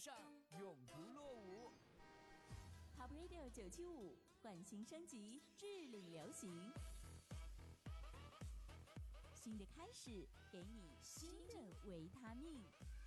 上永不落伍。 Top Radio 975换新升级，致力流行。新的开始，给你新的维他命。